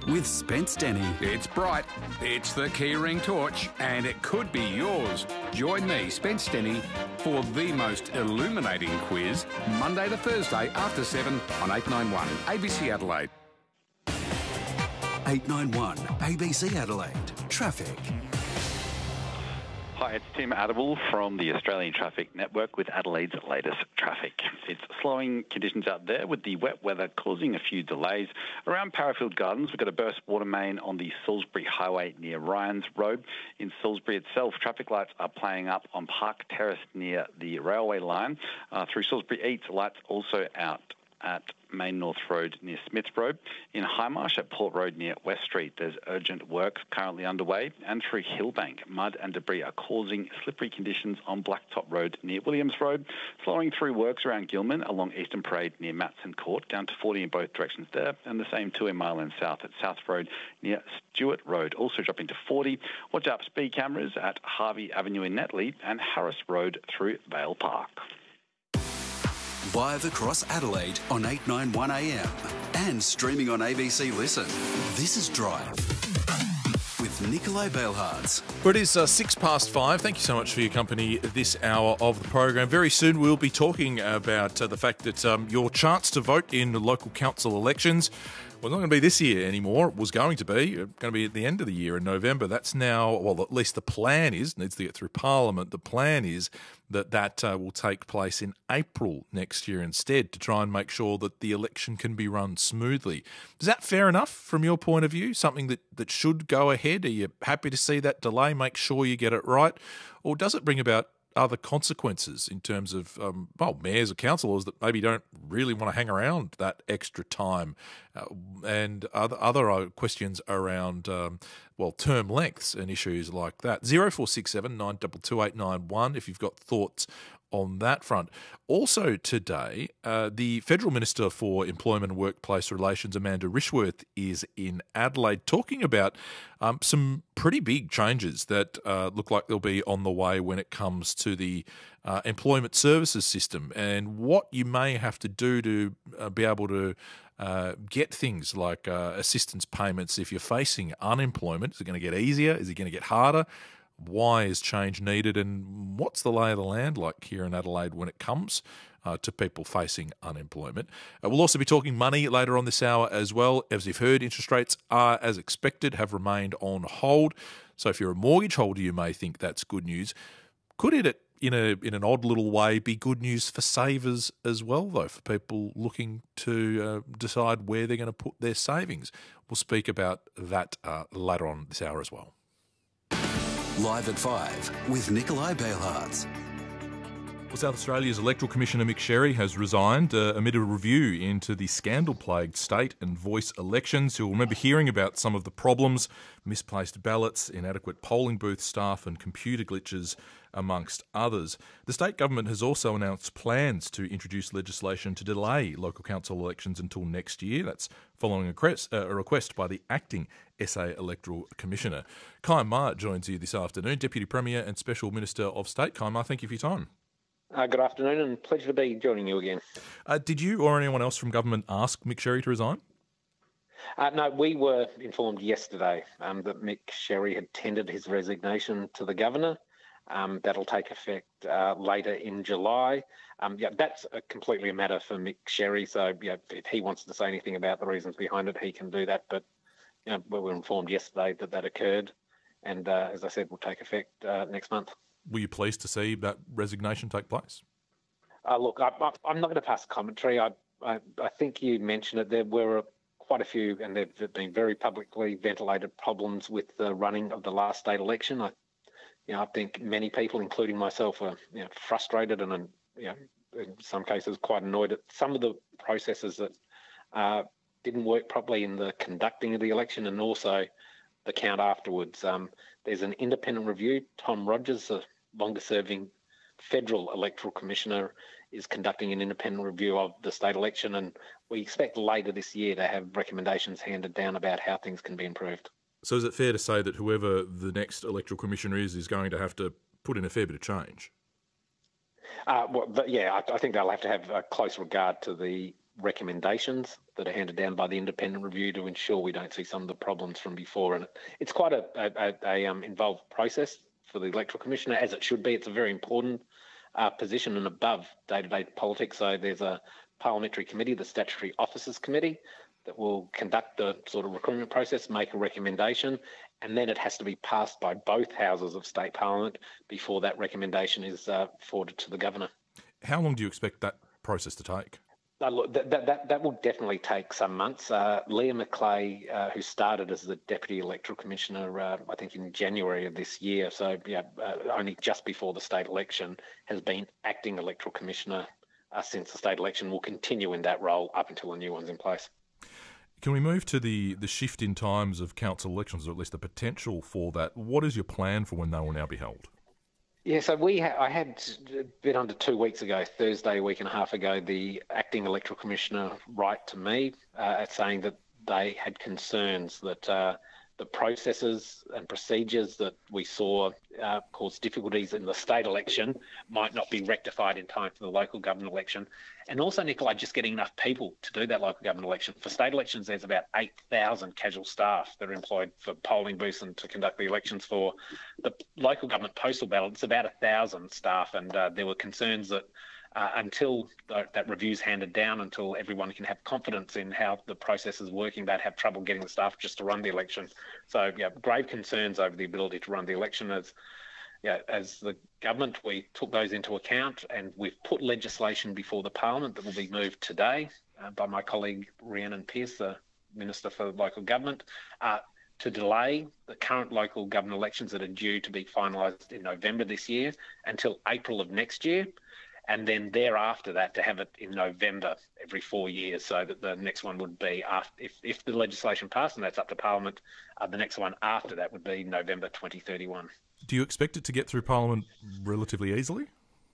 with Spence Denny. It's bright, it's the keyring torch, and it could be yours. Join me, Spence Denny, for the most illuminating quiz, Monday to Thursday after 7 on 891 ABC Adelaide. 891 ABC Adelaide. Traffic. Hi, it's Tim Adable from the Australian Traffic Network with Adelaide's latest traffic. It's slowing conditions out there with the wet weather causing a few delays. Around Parafield Gardens, we've got a burst water main on the Salisbury Highway near Ryans Road. In Salisbury itself, traffic lights are playing up on Park Terrace near the railway line. Through Salisbury East, lights also out at Main North Road near Smiths Road. In Highmarsh at Port Road near West Street, there's urgent work currently underway. And through Hillbank, mud and debris are causing slippery conditions on Blacktop Road near Williams Road. Flowing through works around Gilman along Eastern Parade near Matson Court, down to 40 in both directions there. And the same 2 in Mile End South at South Road near Stewart Road, also dropping to 40. Watch out for speed cameras at Harvey Avenue in Netley and Harris Road through Vale Park. Live across Adelaide on 891 AM and streaming on ABC Listen. This is Drive with Nikolai Bailhartz. Well, it is 5:06. Thank you so much for your company this hour of the program. Very soon we'll be talking about the fact that your chance to vote in the local council elections was not going to be this year anymore. It was going to be at the end of the year in November. That's now, well, at least the plan is, needs to get through Parliament. The plan is that will take place in April next year instead, to try and make sure that the election can be run smoothly. Is that fair enough from your point of view? Something that should go ahead? Are you happy to see that delay? Make sure you get it right? Or does it bring about other consequences in terms of, mayors or councillors that maybe don't really want to hang around that extra time, and other questions around, term lengths and issues like that. 0467 922 891 if you've got thoughts on that front. Also today, the Federal Minister for Employment and Workplace Relations, Amanda Rishworth, is in Adelaide talking about some pretty big changes that look like they'll be on the way when it comes to the employment services system, and what you may have to do to be able to get things like assistance payments if you're facing unemployment. Is it going to get easier? Is it going to get harder? Why is change needed, and what's the lay of the land like here in Adelaide when it comes to people facing unemployment? We'll also be talking money later on this hour as well. As you've heard, interest rates are, as expected, have remained on hold. So if you're a mortgage holder, you may think that's good news. Could it, in an odd little way, be good news for savers as well, though, for people looking to decide where they're going to put their savings? We'll speak about that later on this hour as well. Live at 5 with Nikolai Bailhartz. Well, South Australia's Electoral Commissioner Mick Sherry has resigned amid a review into the scandal-plagued state and voice elections. You'll remember hearing about some of the problems: misplaced ballots, inadequate polling booth staff and computer glitches, amongst others. The state government has also announced plans to introduce legislation to delay local council elections until next year. That's following a request by the acting SA Electoral Commissioner. Kai Ma joins you this afternoon, Deputy Premier and Special Minister of State. Kai Ma, thank you for your time. Good afternoon, and pleasure to be joining you again. Did you or anyone else from government ask Mick Sherry to resign? No, we were informed yesterday that Mick Sherry had tendered his resignation to the Governor. That'll take effect later in July. That's completely a matter for Mick Sherry, so if he wants to say anything about the reasons behind it, he can do that. But we were informed yesterday that occurred, and as I said, will take effect next month. Were you pleased to see that resignation take place? Look, I'm not going to pass commentary. I think you mentioned it. There were quite a few, and there have been very publicly ventilated problems with the running of the last state election. I think many people, including myself, are frustrated and in some cases quite annoyed at some of the processes that didn't work properly in the conducting of the election, and also the count afterwards. There's an independent review. Tom Rogers, the longest-serving federal electoral commissioner, is conducting an independent review of the state election, and we expect later this year to have recommendations handed down about how things can be improved. So is it fair to say that whoever the next electoral commissioner is going to have to put in a fair bit of change? I think they'll have to have a close regard to the recommendations that are handed down by the independent review to ensure we don't see some of the problems from before. And it's quite a involved process for the Electoral Commissioner, as it should be. It's a very important position and above day-to-day politics. So there's a parliamentary committee, the Statutory Officers Committee, that will conduct the sort of recruitment process, make a recommendation, and then it has to be passed by both houses of state parliament before that recommendation is forwarded to the governor. How long do you expect that process to take? Look, that will definitely take some months. Leah Macleay, who started as the Deputy Electoral Commissioner, I think in January of this year, so only just before the state election, has been acting Electoral Commissioner since the state election, will continue in that role up until a new one's in place. Can we move to the shift in times of council elections, or at least the potential for that? What is your plan for when they will now be held? Yeah, so I had a bit under 2 weeks ago, Thursday, a week and a half ago, the acting Electoral Commissioner write to me saying that they had concerns that the processes and procedures that we saw cause difficulties in the state election might not be rectified in time for the local government election. And also, Nicola, just getting enough people to do that local government election. For state elections, there's about 8,000 casual staff that are employed for polling booths and to conduct the elections. For the local government postal ballot, it's about 1,000 staff. And there were concerns that until that review's handed down, until everyone can have confidence in how the process is working, they'd have trouble getting the staff just to run the election. So, grave concerns over the ability to run the election. As the government, we took those into account, and we've put legislation before the Parliament that will be moved today by my colleague Rhiannon Pearce, the Minister for Local Government, to delay the current local government elections that are due to be finalised in November this year until April of next year. And then thereafter that to have it in November every 4 years, so that the next one would be, if the legislation passed, and that's up to Parliament, the next one after that would be November 2031. Do you expect it to get through Parliament relatively easily?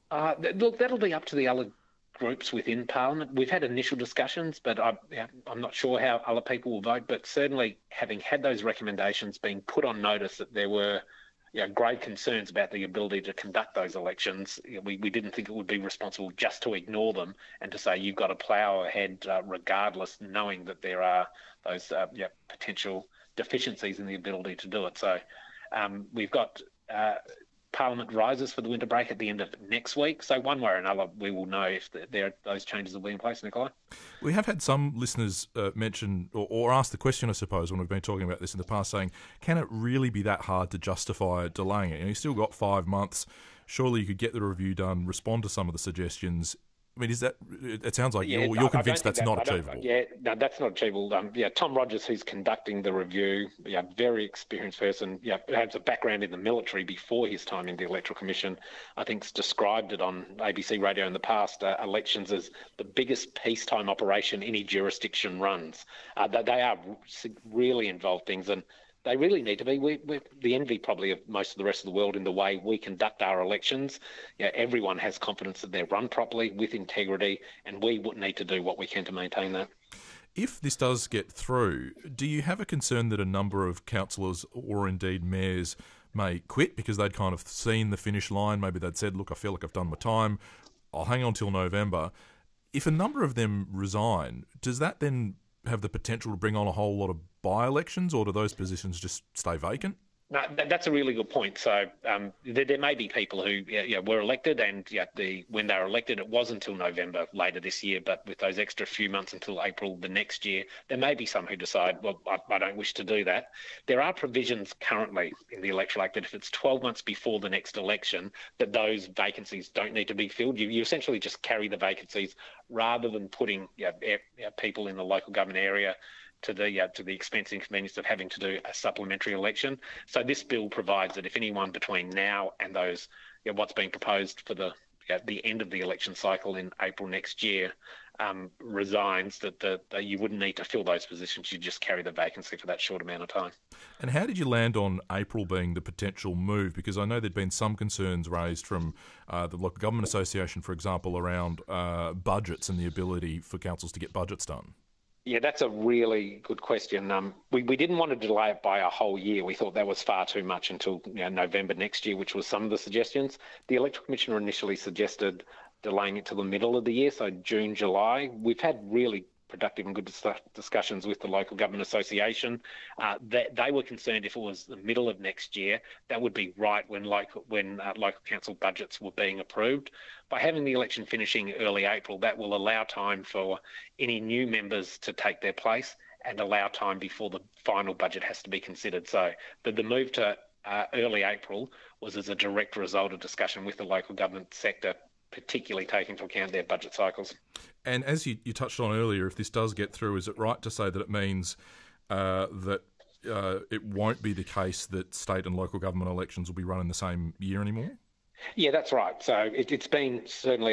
Look, that'll be up to the other groups within Parliament. We've had initial discussions, but I'm not sure how other people will vote. But certainly having had those recommendations being put on notice that there were grave concerns about the ability to conduct those elections, we didn't think it would be responsible just to ignore them and to say you've got to plough ahead regardless, knowing that there are those potential deficiencies in the ability to do it. So we've got Parliament rises for the winter break at the end of next week. So one way or another, we will know if those changes will be in place, Nicola. We have had some listeners mention or ask the question, I suppose, when we've been talking about this in the past, saying, can it really be that hard to justify delaying it? You've still got 5 months. Surely you could get the review done, respond to some of the suggestions. I mean, it sounds like you're convinced that's not achievable. No, that's not achievable. Tom Rogers, who's conducting the review, very experienced person, has a background in the military before his time in the Electoral Commission. I think's described it on ABC Radio in the past, elections as the biggest peacetime operation any jurisdiction runs. They are really involved things, and they really need to be. We're the envy probably of most of the rest of the world in the way we conduct our elections. Everyone has confidence that they're run properly with integrity, and we would need to do what we can to maintain that. If this does get through, do you have a concern that a number of councillors or indeed mayors may quit because they'd kind of seen the finish line? Maybe they'd said, look, I feel like I've done my time. I'll hang on till November. If a number of them resign, does that then have the potential to bring on a whole lot of by-elections, or do those positions just stay vacant? No, that's a really good point. So there may be people who were elected, and when they were elected, it was until November later this year. But with those extra few months until April the next year, there may be some who decide, well, I don't wish to do that. There are provisions currently in the Electoral Act that if it's 12 months before the next election, that those vacancies don't need to be filled. You essentially just carry the vacancies rather than putting people in the local government area to the expense and inconvenience of having to do a supplementary election. So this bill provides that if anyone between now and those what's being proposed for the end of the election cycle in April next year resigns, that you wouldn't need to fill those positions. You just carry the vacancy for that short amount of time. And how did you land on April being the potential move? Because I know there'd been some concerns raised from the Local Government Association, for example, around budgets and the ability for councils to get budgets done. Yeah, that's a really good question. We didn't want to delay it by a whole year. We thought that was far too much until November next year, which was some of the suggestions. The Electoral Commissioner initially suggested delaying it till the middle of the year, so June, July. We've had really productive and good discussions with the Local Government Association. They were concerned if it was the middle of next year, that would be right when local council budgets were being approved. By having the election finishing early April, that will allow time for any new members to take their place and allow time before the final budget has to be considered. So the move to early April was as a direct result of discussion with the local government sector, particularly taking into account their budget cycles. And as you touched on earlier, if this does get through, is it right to say that it means that it won't be the case that state and local government elections will be run in the same year anymore? Yeah, that's right. So it's been certainly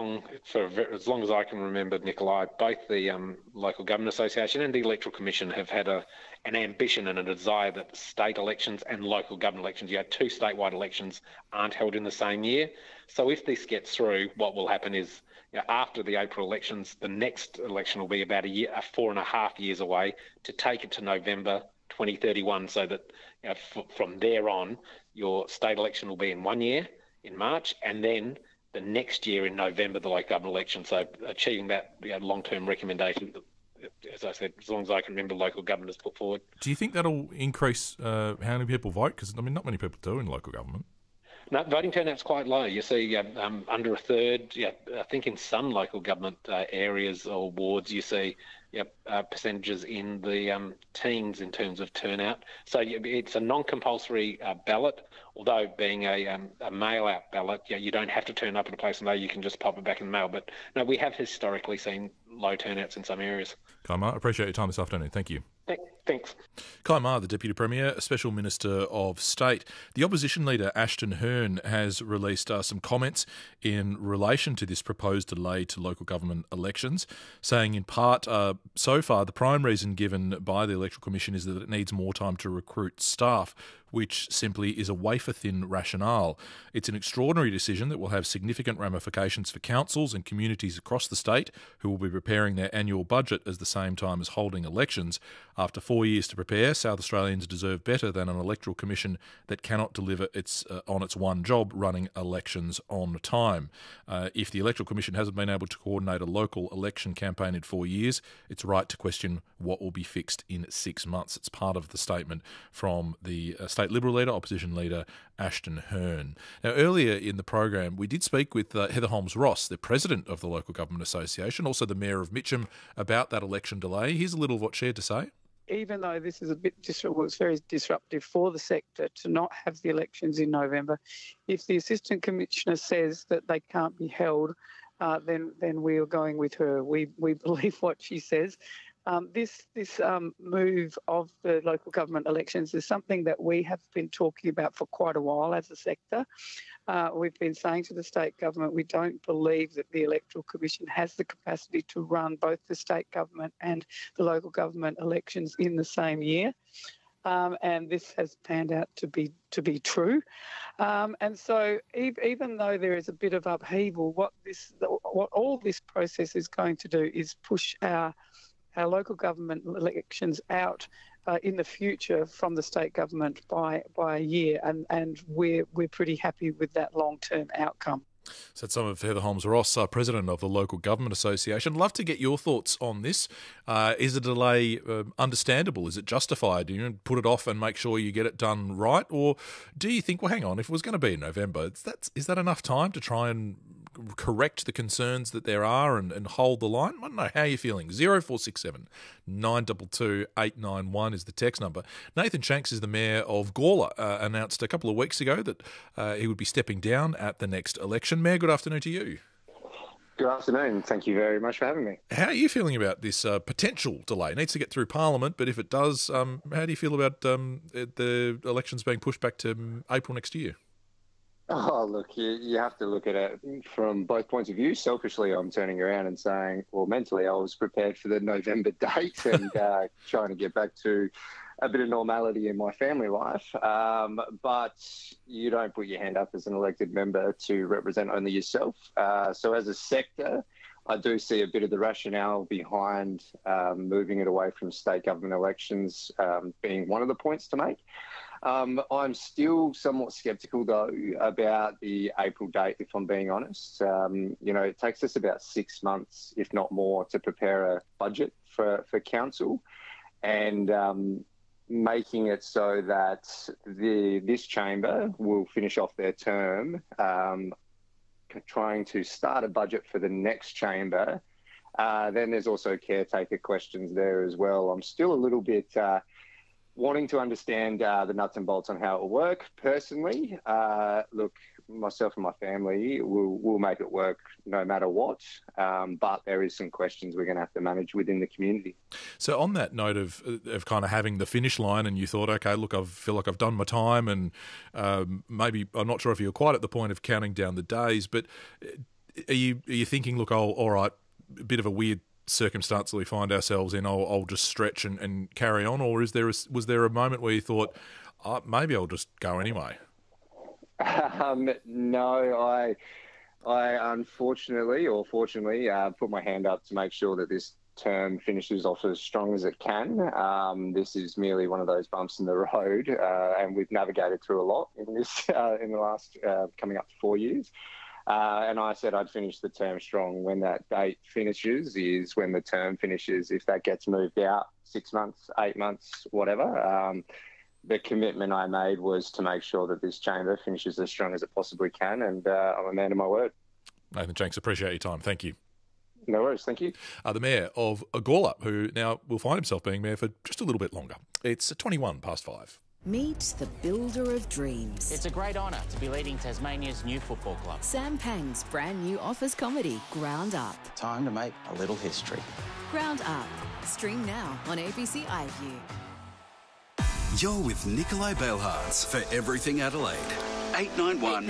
for as long as I can remember, Nikolai, both the Local Government Association and the Electoral Commission have had an ambition and a desire that state elections and local government elections, two statewide elections, aren't held in the same year. So if this gets through, what will happen is, after the April elections, the next election will be about 4.5 years away, to take it to November 2031, so that from there on, your state election will be in 1 year, in March, and then the next year in November, the local government election. So achieving that long-term recommendation, as I said, as long as I can remember, local government has put forward. Do you think that'll increase how many people vote? Because, not many people do in local government. No, voting turnout's quite low. You see under a third. I think in some local government areas or wards, you see percentages in the teens in terms of turnout. So it's a non-compulsory ballot, although being a mail-out ballot, you don't have to turn up at a place and you can just pop it back in the mail. But no, we have historically seen low turnouts in some areas. Kai Ma, appreciate your time this afternoon. Thank you. Thanks. Kai Ma, the Deputy Premier, Special Minister of State. The opposition leader, Ashton Hearn, has released some comments in relation to this proposed delay to local government elections, saying in part, so far the prime reason given by the Electoral Commission is that it needs more time to recruit staff, which simply is a wafer-thin rationale. It's an extraordinary decision that will have significant ramifications for councils and communities across the state who will be preparing their annual budget at the same time as holding elections. After 4 years to prepare, South Australians deserve better than an electoral commission that cannot deliver on its one job, running elections on time. If the Electoral Commission hasn't been able to coordinate a local election campaign in 4 years, it's right to question what will be fixed in 6 months. It's part of the statement from the State Liberal leader, opposition leader Ashton Hearn. Now, earlier in the program, we did speak with Heather Holmes-Ross, the president of the Local Government Association, also the mayor of Mitcham, about that election delay. Here's a little of what she had to say. Even though this is a bit it's very disruptive for the sector to not have the elections in November, if the Assistant Commissioner says that they can't be held, then we are going with her. We believe what she says. This move of the local government elections is something that we have been talking about for quite a while as a sector. We've been saying to the state government we don't believe that the Electoral Commission has the capacity to run both the state government and the local government elections in the same year. And this has panned out to be true. And so even though there is a bit of upheaval, what all this process is going to do is push our local government elections out in the future from the state government by a year, and we're pretty happy with that long-term outcome. So that's some of Heather Holmes-Ross, President of the Local Government Association. Love to get your thoughts on this. Is a delay understandable? Is it justified? Do you put it off and make sure you get it done right? Or do you think, well, hang on, if it was going to be in November, is that enough time to try and correct the concerns that there are and hold the line? I don't know. How are you feeling? 0467 922 891 is the text number. Nathan Shanks is the Mayor of Gawler, announced a couple of weeks ago that he would be stepping down at the next election. Mayor, good afternoon to you. Good afternoon. Thank you very much for having me. How are you feeling about this potential delay? It needs to get through Parliament, but if it does, how do you feel about the elections being pushed back to April next year? Oh, look, you have to look at it from both points of view. Selfishly, I'm turning around and saying, well, mentally, I was prepared for the November date and trying to get back to a bit of normality in my family life. But you don't put your hand up as an elected member to represent only yourself. So as a sector, I do see a bit of the rationale behind moving it away from state government elections being one of the points to make. I'm still somewhat sceptical, though, about the April date, if I'm being honest. It takes us about 6 months, if not more, to prepare a budget for council, and making it so that this chamber will finish off their term, trying to start a budget for the next chamber. Then there's also caretaker questions there as well. I'm still a little bit wanting to understand the nuts and bolts on how it will work. Personally, look, myself and my family will make it work no matter what, but there is some questions we're going to have to manage within the community. So on that note of kind of having the finish line, and you thought, okay, look, I feel like I've done my time, and maybe I'm not sure if you're quite at the point of counting down the days, but are you thinking, look, all right, a bit of a weird circumstance that we find ourselves in, I'll just stretch and carry on, or was there a moment where you thought, maybe I'll just go anyway? No, I unfortunately or fortunately put my hand up to make sure that this term finishes off as strong as it can. This is merely one of those bumps in the road, and we've navigated through a lot in this in the last coming up to 4 years. And I said I'd finish the term strong. When that date finishes is when the term finishes. If that gets moved out 6 months, 8 months, whatever, the commitment I made was to make sure that this chamber finishes as strong as it possibly can, and I'm a man of my word. Nathan Jenks, appreciate your time. Thank you. No worries, thank you. The Mayor of Gawler, who now will find himself being Mayor for just a little bit longer. It's 5:21. Meet the builder of dreams. It's a great honour to be leading Tasmania's new football club. Sam Pang's brand new office comedy, Ground Up. Time to make a little history. Ground Up. Stream now on ABC iView. You're with Nicolai Bailhartz for Everything Adelaide. 891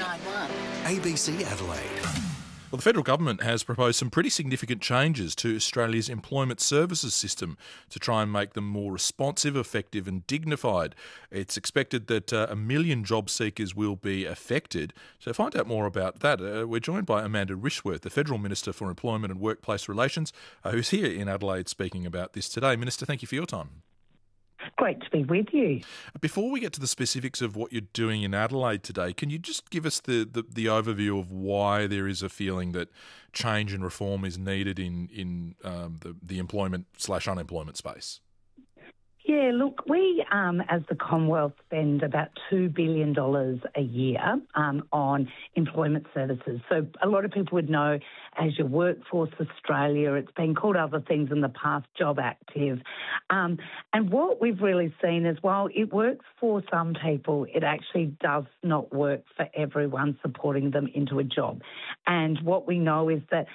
ABC Adelaide. Well, the federal government has proposed some pretty significant changes to Australia's employment services system to try and make them more responsive, effective and dignified. It's expected that 1 million job seekers will be affected. So to find out more about that, we're joined by Amanda Rishworth, the Federal Minister for Employment and Workplace Relations, who's here in Adelaide speaking about this today. Minister, thank you for your time. Great to be with you. Before we get to the specifics of what you're doing in Adelaide today, can you just give us the overview of why there is a feeling that change and reform is needed in the employment/unemployment space? Yeah, look, we as the Commonwealth spend about $2 billion a year on employment services. So a lot of people would know as your Workforce Australia, it's been called other things in the past, Job Active. And what we've really seen is while it works for some people, it actually does not work for everyone, supporting them into a job. And what we know is that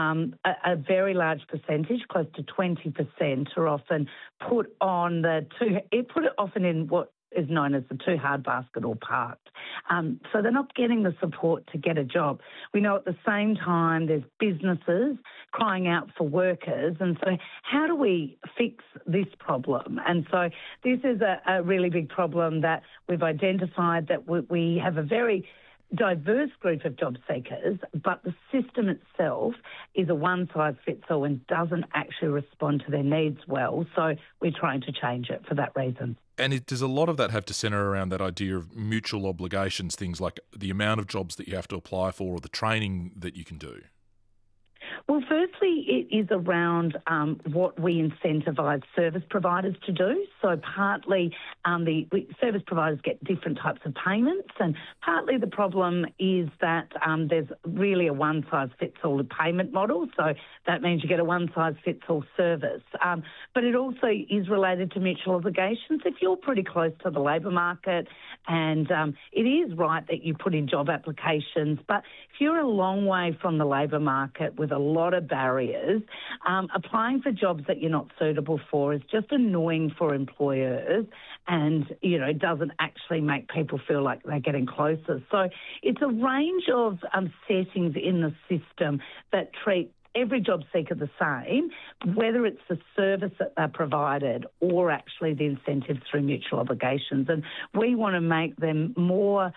a very large percentage, close to 20%, are often put on put it often in what is known as the too hard basket or parked. So they're not getting the support to get a job. We know at the same time there's businesses crying out for workers. And so how do we fix this problem? And so this is a really big problem that we've identified, that we have a very diverse group of job seekers, but the system itself is a one-size-fits-all and doesn't actually respond to their needs well. So we're trying to change it for that reason. And does a lot of that have to centre around that idea of mutual obligations, things like the amount of jobs that you have to apply for or the training that you can do? Well, firstly, it is around what we incentivise service providers to do. So partly service providers get different types of payments, and partly the problem is that there's really a one-size-fits-all payment model. So that means you get a one-size-fits-all service. But it also is related to mutual obligations. If you're pretty close to the labour market, and it is right that you put in job applications, but if you're a long way from the labour market with a lot of barriers, applying for jobs that you're not suitable for is just annoying for employers, and it doesn't actually make people feel like they're getting closer. So it's a range of settings in the system that treat every job seeker the same, whether it's the service that they're provided or actually the incentives through mutual obligations. And we want to make them more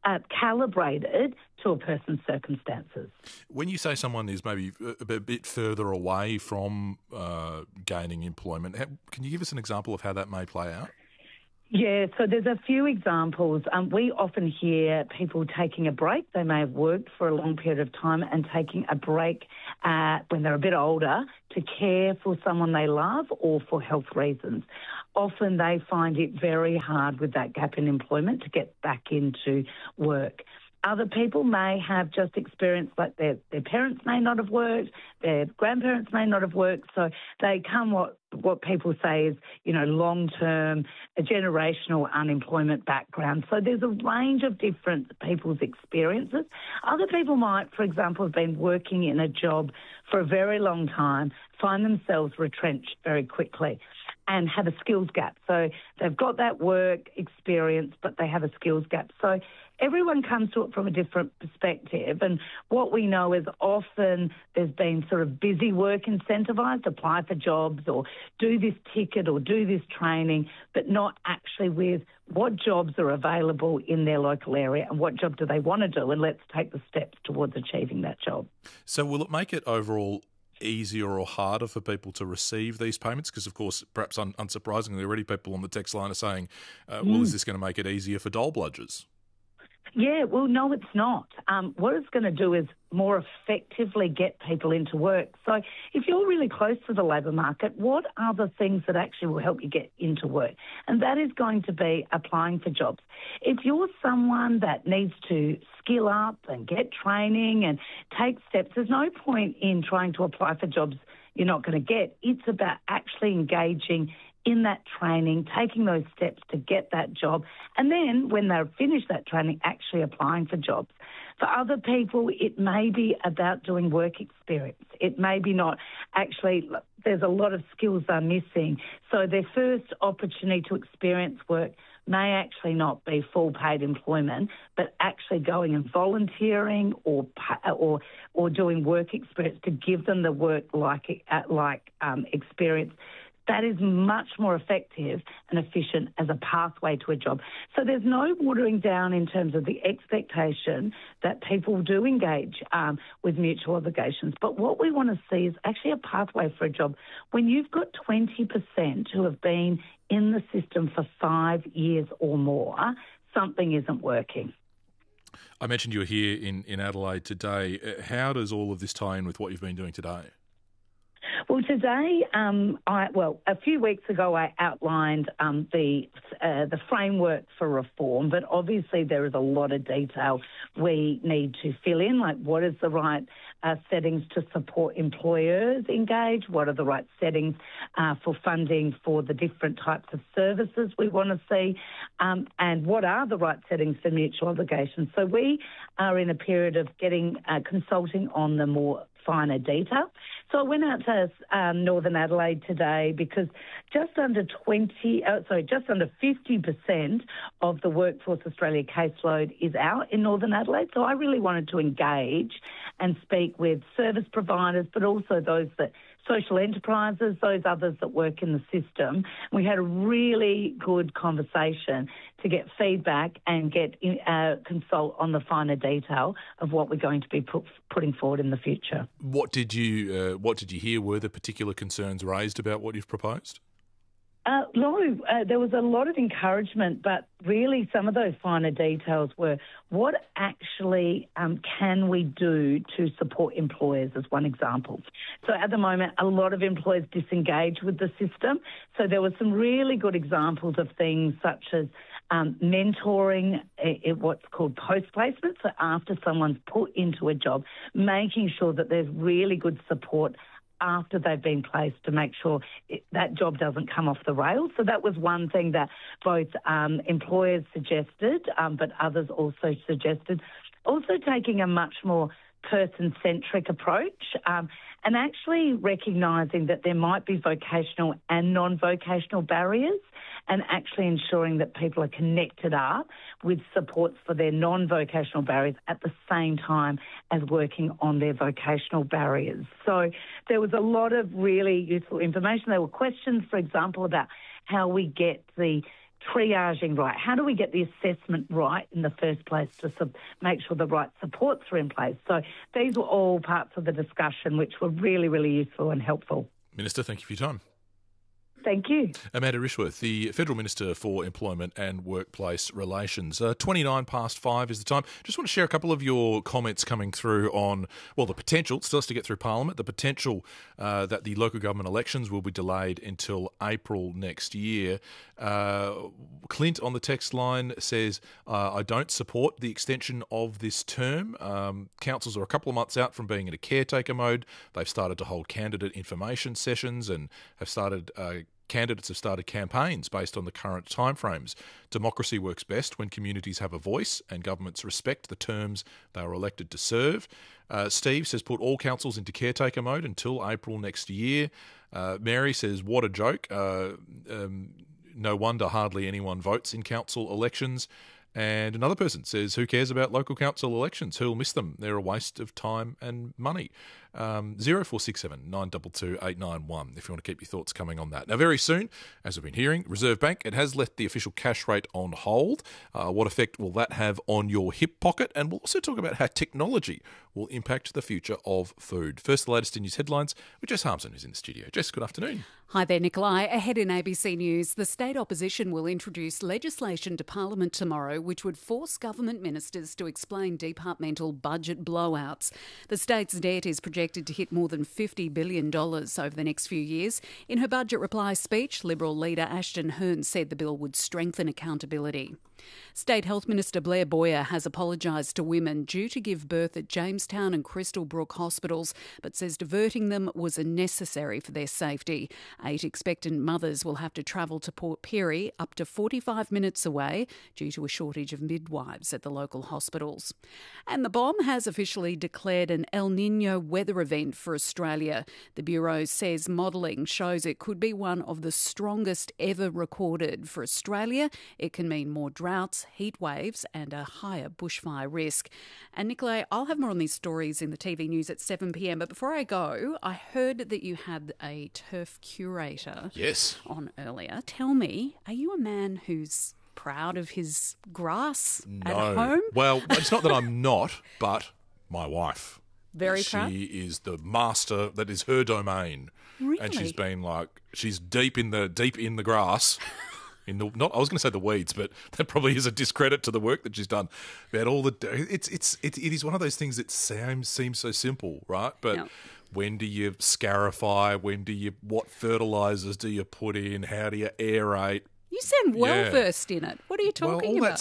calibrated to a person's circumstances. When you say someone is maybe a bit further away from gaining employment, can you give us an example of how that may play out? Yeah, so there's a few examples. We often hear people taking a break. They may have worked for a long period of time and taking a break when they're a bit older to care for someone they love or for health reasons. Often they find it very hard with that gap in employment to get back into work. Other people may have just experienced, like their parents may not have worked, their grandparents may not have worked, so they come what people say is, long-term, a generational unemployment background. So there's a range of different people's experiences. Other people might, for example, have been working in a job for a very long time, find themselves retrenched very quickly and have a skills gap. So they've got that work experience, but they have a skills gap. So everyone comes to it from a different perspective. And what we know is often there's been sort of busy work incentivised, apply for jobs or do this ticket or do this training, but not actually with what jobs are available in their local area and what job do they want to do, and let's take the steps towards achieving that job. So will it make it overall easier or harder for people to receive these payments? Because, of course, perhaps unsurprisingly, already people on the text line are saying, well, is this going to make it easier for dole bludgers? Yeah, well, no, it's not. What it's going to do is more effectively get people into work. So if you're really close to the labour market, what are the things that actually will help you get into work? And that is going to be applying for jobs. If you're someone that needs to skill up and get training and take steps, there's no point in trying to apply for jobs you're not going to get. It's about actually engaging in that training, taking those steps to get that job, and then when they've finished that training, actually applying for jobs. For other people, it may be about doing work experience. It may be not actually, there's a lot of skills they're missing. So their first opportunity to experience work may actually not be full paid employment, but actually going and volunteering or doing work experience to give them the work experience. That is much more effective and efficient as a pathway to a job. So there's no watering down in terms of the expectation that people do engage with mutual obligations. But what we want to see is actually a pathway for a job. When you've got 20% who have been in the system for 5 years or more, something isn't working. I mentioned you were here in Adelaide today. How does all of this tie in with what you've been doing today? Well, today, a few weeks ago, I outlined the framework for reform, but obviously there is a lot of detail we need to fill in, like what is the right settings to support employers engage, what are the right settings for funding for the different types of services we want to see, and what are the right settings for mutual obligations. So we are in a period of getting consulting on the more finer detail. So I went out to Northern Adelaide today because just under 50% of the Workforce Australia caseload is out in Northern Adelaide. So I really wanted to engage and speak with service providers, but also those that social enterprises, those others that work in the system. We had a really good conversation to get feedback and get consult on the finer detail of what we're going to be putting forward in the future. What did you hear? Were there particular concerns raised about what you've proposed? No, there was a lot of encouragement, but really some of those finer details were what actually can we do to support employers, as one example. So at the moment, a lot of employers disengage with the system. So there were some really good examples of things such as mentoring, what's called post-placement, so after someone's put into a job, making sure that there's really good support after they've been placed to make sure that job doesn't come off the rails. So that was one thing that both employers suggested, but others also suggested. Also taking a much more person-centric approach and actually recognising that there might be vocational and non-vocational barriers, and actually ensuring that people are connected up with supports for their non-vocational barriers at the same time as working on their vocational barriers. So there was a lot of really useful information. There were questions, for example, about how we get the triaging right? How do we get the assessment right in the first place to make sure the right supports are in place? So these were all parts of the discussion which were really, really useful and helpful. Minister, thank you for your time. Thank you. Amanda Rishworth, the Federal Minister for Employment and Workplace Relations. 29 past 5 is the time. Just want to share a couple of your comments coming through on, well, the potential, still has to get through Parliament, the potential that the local government elections will be delayed until April next year. Clint on the text line says, I don't support the extension of this term. Councils are a couple of months out from being in a caretaker mode. They've started to hold candidate information sessions and have started candidates have started campaigns based on the current timeframes. Democracy works best when communities have a voice and governments respect the terms they are elected to serve. Steve says put all councils into caretaker mode until April next year. Mary says what a joke. No wonder hardly anyone votes in council elections. And another person says, who cares about local council elections? Who'll miss them? They're a waste of time and money. 0467 922 891 if you want to keep your thoughts coming on that. Now, very soon, as we've been hearing, Reserve Bank, it has left the official cash rate on hold. What effect will that have on your hip pocket? And we'll also talk about how technology will impact the future of food. First, the latest in news headlines with Jess Harmson, who's in the studio. Jess, good afternoon. Hi there, Nikolai. Ahead in ABC News, the state opposition will introduce legislation to Parliament tomorrow which would force government ministers to explain departmental budget blowouts. The state's debt is projected to hit more than $50 billion over the next few years. In her budget reply speech, Liberal leader Ashton Hearn said the bill would strengthen accountability. State Health Minister Blair Boyer has apologised to women due to give birth at Jamestown and Crystal Brook hospitals, but says diverting them was necessary for their safety. 8 expectant mothers will have to travel to Port Pirie, up to 45 minutes away, due to a shortage of midwives at the local hospitals. And the BOM has officially declared an El Niño weather event for Australia. The Bureau says modelling shows it could be one of the strongest ever recorded for Australia. It can mean more droughts, heat waves and a higher bushfire risk. And Nikolai, I'll have more on these stories in the TV news at 7 p.m. But before I go, I heard that you had a turf curator on earlier. Tell me, are you a man who's proud of his grass at home? Well, it's not that I'm not, but my wife. Very proud? She is the master. That is her domain. Really? And she's been she's deep in the grass. I was going to say the weeds, but that probably is a discredit to the work that she's done. About all it is one of those things that seems so simple, right? But when do you scarify? What fertilizers do you put in? How do you aerate? You sound well-versed in it. What are you talking about?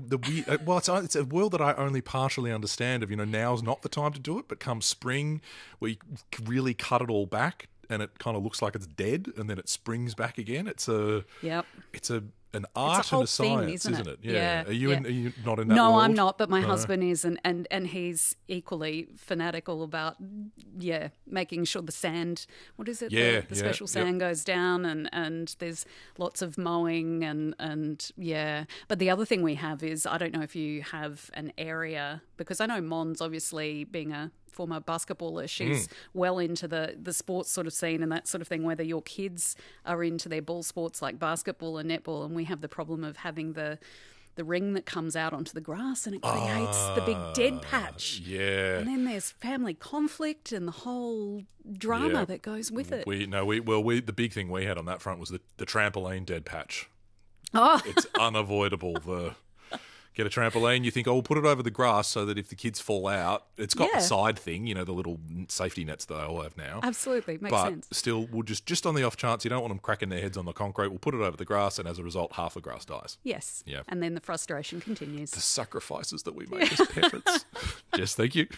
It's a world that I only partially understand of, now's not the time to do it, but come spring, we really cut it all back and it kind of looks like it's dead and then it springs back again. It's an art and a science, isn't it? Yeah. Are you not in that world? No, I'm not, but my husband is, and he's equally fanatical about, making sure the sand, what is it? The special sand goes down and there's lots of mowing and. But the other thing we have is, I don't know if you have an area, because I know Mons, obviously being a former basketballer, she's well into the sports sort of scene and that sort of thing, whether your kids are into their ball sports like basketball and netball, and we have the problem of having the ring that comes out onto the grass and it creates the big dead patch. Yeah. And then there's family conflict and the whole drama that goes with it. The big thing we had on that front was the trampoline dead patch. Oh. It's unavoidable. Get a trampoline, you think, we'll put it over the grass so that if the kids fall out, it's got the side thing, the little safety nets that they all have now. Absolutely, makes sense. But still, we'll just on the off chance, you don't want them cracking their heads on the concrete, we'll put it over the grass, and as a result, half the grass dies. Yes. Yeah. And then the frustration continues. The sacrifices that we make as parents. Jess, thank you.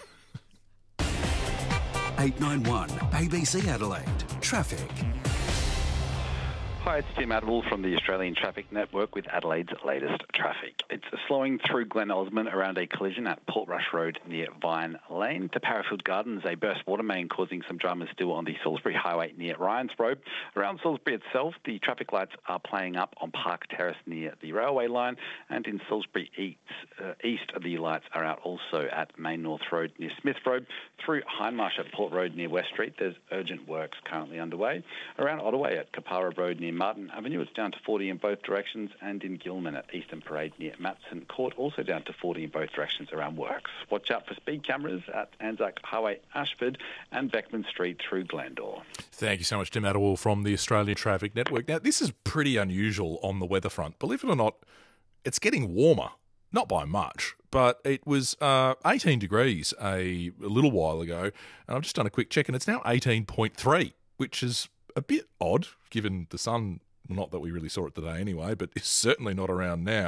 891 ABC Adelaide. Traffic. Hi, it's Tim Adwell from the Australian Traffic Network with Adelaide's latest traffic. It's slowing through Glen Osmond around a collision at Portrush Road near Vine Lane. To Parafield Gardens, a burst water main causing some drama still on the Salisbury Highway near Ryans Road. Around Salisbury itself, the traffic lights are playing up on Park Terrace near the railway line, and in Salisbury east, the lights are out also at Main North Road near Smith Road. Through Hindmarsh at Port Road near West Street, there's urgent works currently underway. Around Ottaway at Kapara Road near Martin Avenue, it's down to 40 in both directions, and in Gilman at Eastern Parade near Matson Court, also down to 40 in both directions around Works. Watch out for speed cameras at Anzac Highway, Ashford, and Beckman Street through Glendore. Thank you so much, Tim Attawell from the Australian Traffic Network. Now, this is pretty unusual on the weather front. Believe it or not, it's getting warmer. Not by much, but it was 18 degrees a little while ago, and I've just done a quick check, and it's now 18.3, which is a bit odd, given the sun, not that we really saw it today anyway, but it's certainly not around now.